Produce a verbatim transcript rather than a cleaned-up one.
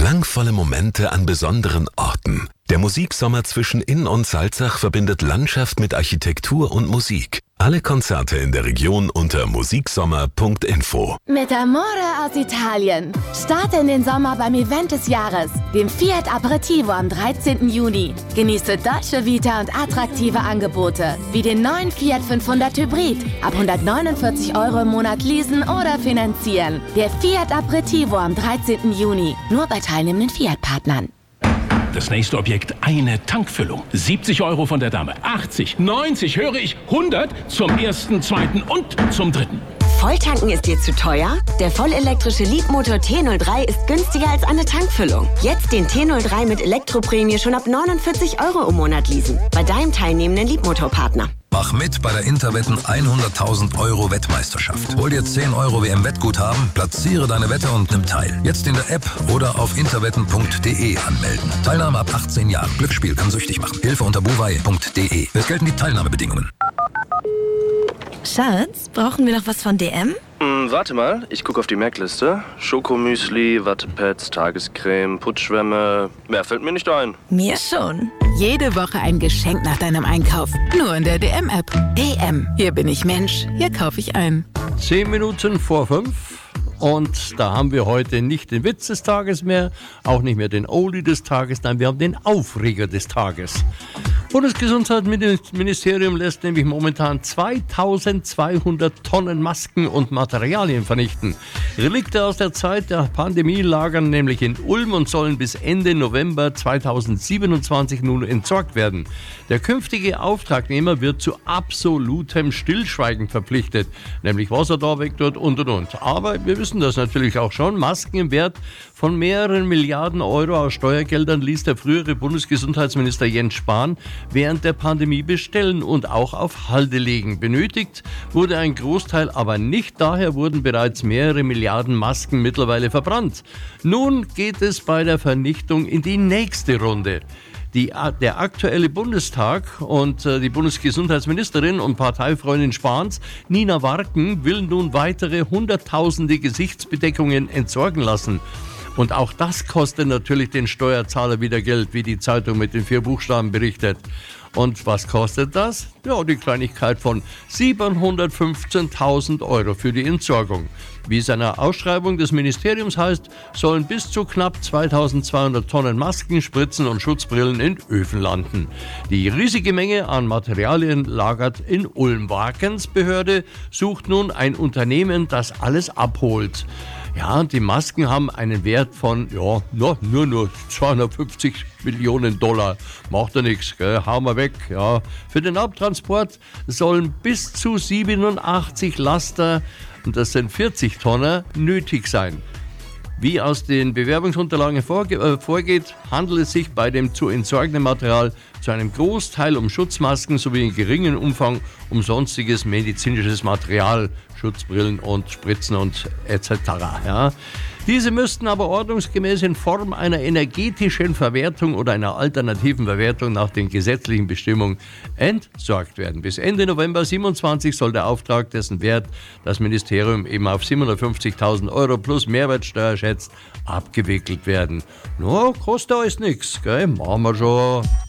Klangvolle Momente an besonderen Orten. Der Musiksommer zwischen Inn und Salzach verbindet Landschaft mit Architektur und Musik. Alle Konzerte in der Region unter musiksommer punkt info. Mit Amore aus Italien. Starte in den Sommer beim Event des Jahres, dem Fiat Aperitivo am dreizehnten Juni. Genieße Dolce Vita und attraktive Angebote, wie den neuen Fiat fünfhundert Hybrid. Ab hundertneunundvierzig Euro im Monat leasen oder finanzieren. Der Fiat Aperitivo am dreizehnten Juni. Nur bei teilnehmenden Fiat-Partnern. Das nächste Objekt, eine Tankfüllung. siebzig Euro von der Dame, achtzig, neunzig, höre ich, hundert zum ersten, zweiten und zum dritten. Volltanken ist dir zu teuer? Der vollelektrische Leapmotor T null drei ist günstiger als eine Tankfüllung. Jetzt den T null drei mit Elektroprämie schon ab neunundvierzig Euro im Monat leasen. Bei deinem teilnehmenden Leapmotor-Partner. Mach mit bei der Interwetten hunderttausend Euro Wettmeisterschaft. Hol dir zehn Euro W M-Wettguthaben, platziere deine Wette und nimm teil. Jetzt in der App oder auf interwetten punkt de anmelden. Teilnahme ab achtzehn Jahren. Glücksspiel kann süchtig machen. Hilfe unter buwei punkt de. Es gelten die Teilnahmebedingungen. Schatz, brauchen wir noch was von D M? Hm, warte mal, ich gucke auf die Merkliste. Schokomüsli, Wattepads, Tagescreme, Putschwämme. Mehr fällt mir nicht ein. Mir schon. Jede Woche ein Geschenk nach deinem Einkauf. Nur in der D M-App. D M. Hier bin ich Mensch. Hier kaufe ich ein. Zehn Minuten vor fünf. Und da haben wir heute nicht den Witz des Tages mehr, auch nicht mehr den Oldie des Tages, nein, wir haben den Aufreger des Tages. Bundesgesundheitsministerium lässt nämlich momentan zweitausendzweihundert Tonnen Masken und Materialien vernichten. Relikte aus der Zeit der Pandemie lagern nämlich in Ulm und sollen bis Ende November zweitausendsiebenundzwanzig nun entsorgt werden. Der künftige Auftragnehmer wird zu absolutem Stillschweigen verpflichtet, nämlich Wasser da weg dort und und und. Aber wir wissen das natürlich auch schon, Masken im Wert von mehreren Milliarden Euro aus Steuergeldern ließ der frühere Bundesgesundheitsminister Jens Spahn während der Pandemie bestellen und auch auf Halde legen. Benötigt wurde ein Großteil aber nicht, daher wurden bereits mehrere Milliarden Masken mittlerweile verbrannt. Nun geht es bei der Vernichtung in die nächste Runde. Die, der aktuelle Bundestag und äh, die Bundesgesundheitsministerin und Parteifreundin Spahns, Nina Warken, will nun weitere hunderttausende Gesichtsbedeckungen entsorgen lassen. Und auch das kostet natürlich den Steuerzahler wieder Geld, wie die Zeitung mit den vier Buchstaben berichtet. Und was kostet das? Ja, die Kleinigkeit von siebenhundertfünfzehntausend Euro für die Entsorgung. Wie es in einer Ausschreibung des Ministeriums heißt, sollen bis zu knapp zweitausendzweihundert Tonnen Masken, Spritzen und Schutzbrillen in Öfen landen. Die riesige Menge an Materialien lagert in Ulm. Warkens Behörde sucht nun ein Unternehmen, das alles abholt. Ja, die Masken haben einen Wert von, ja, nur, nur, nur zweihundertfünfzig Millionen Dollar. Macht ja nichts, gell? Hauen wir weg, ja. Für den Abtransport sollen bis zu siebenundachtzig Laster, und das sind vierzig Tonner, nötig sein. Wie aus den Bewerbungsunterlagen vorge- äh, vorgeht, handelt es sich bei dem zu entsorgenden Material zu einem Großteil um Schutzmasken sowie in geringem Umfang um sonstiges medizinisches Material, Schutzbrillen und Spritzen und et cetera. Ja. Diese müssten aber ordnungsgemäß in Form einer energetischen Verwertung oder einer alternativen Verwertung nach den gesetzlichen Bestimmungen entsorgt werden. Bis Ende November siebenundzwanzig soll der Auftrag, dessen Wert das Ministerium eben auf siebenhundertfünfzigtausend Euro plus Mehrwertsteuer schätzt, abgewickelt werden. No, kostet alles nichts, gell? Machen wir schon.